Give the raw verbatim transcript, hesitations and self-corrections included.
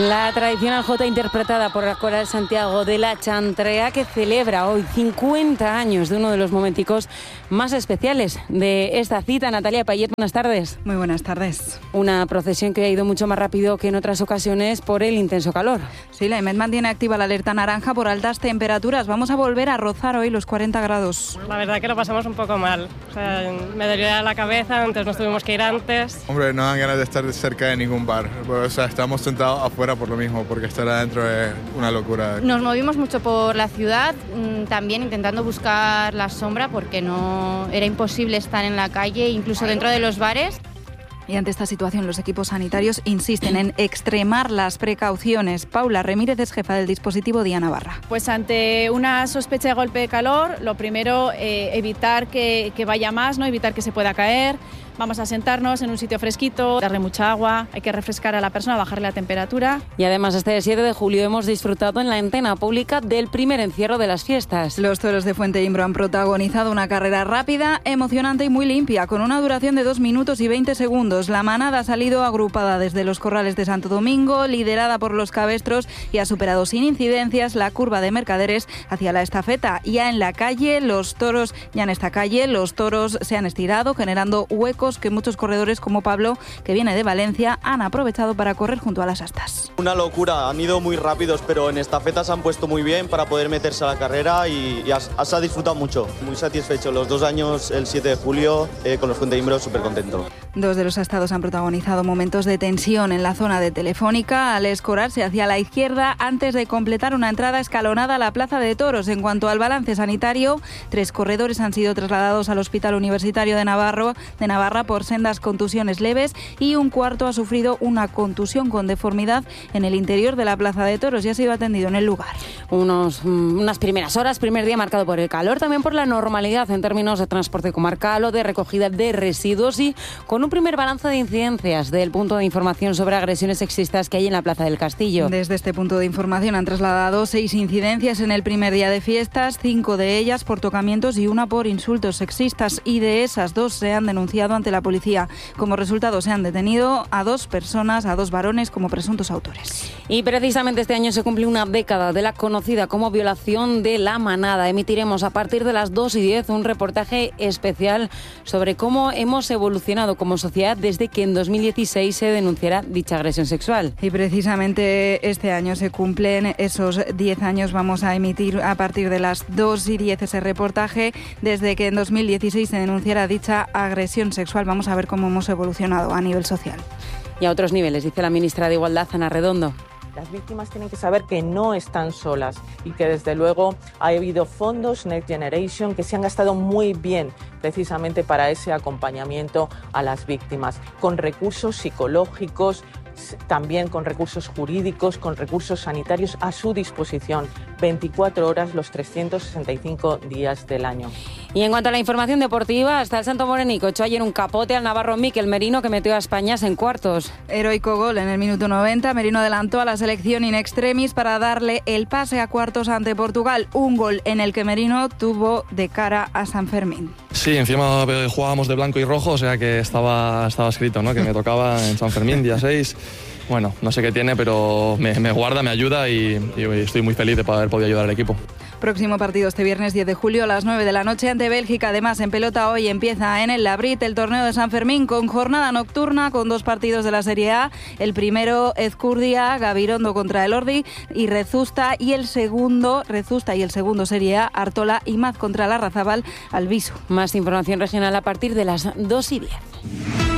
La tradicional jota interpretada por la Coral Santiago de la Chantrea, que celebra hoy cincuenta años de uno de los momenticos más especiales de esta cita. Natalia Payet, buenas tardes. Muy buenas tardes. Una procesión que ha ido mucho más rápido que en otras ocasiones por el intenso calor. Sí, la EMET mantiene activa la alerta naranja por altas temperaturas. Vamos a volver a rozar hoy los cuarenta grados. La verdad que lo pasamos un poco mal. O sea, me dolía la cabeza, entonces nos tuvimos que ir antes. Hombre, no dan ganas de estar cerca de ningún bar. O sea, estamos sentados afuera por lo mismo, porque estar adentro es una locura. Nos movimos mucho por la ciudad, también intentando buscar la sombra, porque no era imposible estar en la calle, incluso dentro de los bares. Y ante esta situación, los equipos sanitarios insisten en extremar las precauciones. Paula Remírez es jefa del dispositivo Día Navarra. Pues ante una sospecha de golpe de calor, lo primero, eh, evitar que, que vaya más, ¿no? Evitar que se pueda caer. Vamos a sentarnos en un sitio fresquito, darle mucha agua, hay que refrescar a la persona, bajarle la temperatura. Y además este siete de julio hemos disfrutado en la antena pública del primer encierro de las fiestas. Los toros de Fuente Imbro han protagonizado una carrera rápida, emocionante y muy limpia, con una duración de dos minutos y veinte segundos. La manada ha salido agrupada desde los corrales de Santo Domingo, liderada por los cabestros, y ha superado sin incidencias la curva de Mercaderes hacia la estafeta. Ya en la calle, los toros, ya en esta calle, los toros se han estirado, generando huecos que muchos corredores como Pablo, que viene de Valencia, han aprovechado para correr junto a las astas. Una locura, han ido muy rápidos, pero en estafeta se han puesto muy bien para poder meterse a la carrera y, y has, has disfrutado mucho. Muy satisfecho, los dos años, el siete de julio, eh, con los Fuente Imbro, súper contento. Dos de los astados han protagonizado momentos de tensión en la zona de Telefónica, al escorarse hacia la izquierda antes de completar una entrada escalonada a la Plaza de Toros. En cuanto al balance sanitario, tres corredores han sido trasladados al Hospital Universitario de Navarro, de Navarra por sendas contusiones leves, y un cuarto ha sufrido una contusión con deformidad en el interior de la Plaza de Toros y ha sido atendido en el lugar. Unos, unas primeras horas, primer día marcado por el calor, también por la normalidad en términos de transporte comarcal o de recogida de residuos, y con un primer balance de incidencias del punto de información sobre agresiones sexistas que hay en la Plaza del Castillo. Desde este punto de información han trasladado seis incidencias en el primer día de fiestas, cinco de ellas por tocamientos y una por insultos sexistas, y de esas dos se han denunciado ante la policía. Como resultado se han detenido a dos personas, a dos varones, como presuntos autores. Y precisamente este año se cumple una década de la conocida como violación de la manada. Emitiremos a partir de las dos y diez un reportaje especial sobre cómo hemos evolucionado como sociedad desde que en dos mil dieciséis se denunciara dicha agresión sexual. Y precisamente este año se cumplen esos diez años. Vamos a emitir a partir de las dos y diez ese reportaje desde que en dos mil dieciséis se denunciara dicha agresión sexual. Vamos a ver cómo hemos evolucionado a nivel social. Y a otros niveles, dice la ministra de Igualdad, Ana Redondo. Las víctimas tienen que saber que no están solas y que desde luego ha habido fondos Next Generation que se han gastado muy bien precisamente para ese acompañamiento a las víctimas, con recursos psicológicos, también con recursos jurídicos, con recursos sanitarios a su disposición, veinticuatro horas los trescientos sesenta y cinco días del año. Y en cuanto a la información deportiva, hasta el Santo Morenico echó ayer un capote al navarro Mikel Merino, que metió a España en cuartos. Heroico gol en el minuto noventa. Merino adelantó a la selección in extremis para darle el pase a cuartos ante Portugal. Un gol en el que Merino tuvo de cara a San Fermín. Sí, encima jugábamos de blanco y rojo, o sea que estaba, estaba escrito, ¿no? Que me tocaba en San Fermín, día seis. Bueno, no sé qué tiene, pero me, me guarda, me ayuda y, y estoy muy feliz de haber podido ayudar al equipo. Próximo partido este viernes diez de julio a las nueve de la noche ante Bélgica. Además, en pelota hoy empieza en el Labrit el torneo de San Fermín con jornada nocturna con dos partidos de la Serie A. El primero, Ezcurdia, Gabirondo contra Elordi y Rezusta, y el segundo, Rezusta y el segundo Serie A, Artola y Maz contra Larrazábal, Albisu. Más información regional a partir de las dos y diez.